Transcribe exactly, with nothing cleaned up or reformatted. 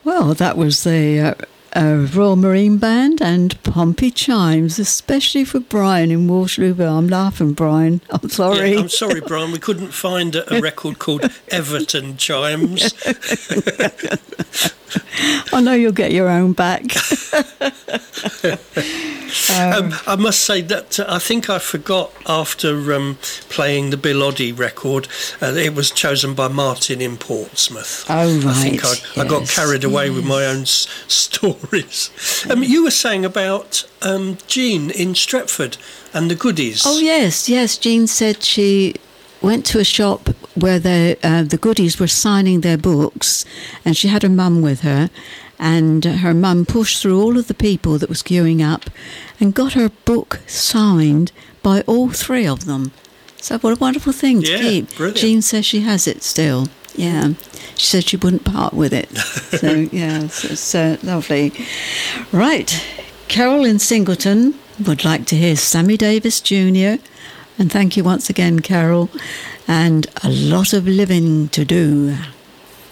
Well, that was the uh, uh, Royal Marine Band and Pompey Chimes, especially for Brian in Waterlooville. I'm laughing, Brian. I'm sorry. Yeah, I'm sorry, Brian. We couldn't find a, a record called Everton Chimes. I know you'll get your own back. um, I must say that uh, I think I forgot after um, playing the Bill Oddie record, uh, it was chosen by Martin in Portsmouth. Oh, right. I think I, yes. I got carried away yes. with my own s- stories. Um, you were saying about um, Jean in Stretford and the Goodies. Oh, yes, yes. Jean said she went to a shop where the uh, the Goodies were signing their books, and she had her mum with her, and her mum pushed through all of the people that was queuing up and got her book signed by all three of them. So what a wonderful thing to yeah, keep. Brilliant. Jean says she has it still. Yeah, she said she wouldn't part with it. So yeah, it's, it's uh, lovely. Right, Carol in Singleton would like to hear Sammy Davis Junior And thank you once again, Carol. And A Lot of Living to Do.